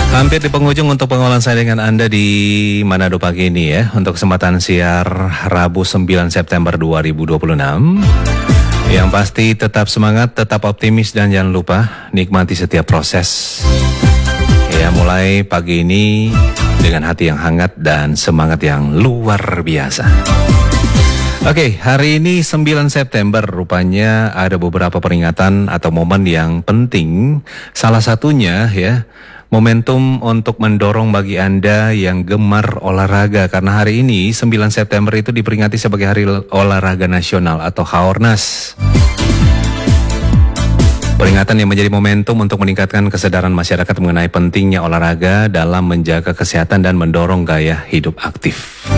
Hampir di penghujung untuk pengolah saya dengan Anda di Manado pagi ini ya. Untuk kesempatan siar Rabu 9 September 2026. Yang pasti tetap semangat, tetap optimis dan jangan lupa nikmati setiap proses. Ya, mulai pagi ini dengan hati yang hangat dan semangat yang luar biasa. Oke, hari ini 9 September rupanya ada beberapa peringatan atau momen yang penting. Salah satunya ya, momentum untuk mendorong bagi Anda yang gemar olahraga. Karena hari ini 9 September itu diperingati sebagai Hari Olahraga Nasional atau HORNAS. Peringatan yang menjadi momentum untuk meningkatkan kesadaran masyarakat mengenai pentingnya olahraga dalam menjaga kesehatan dan mendorong gaya hidup aktif.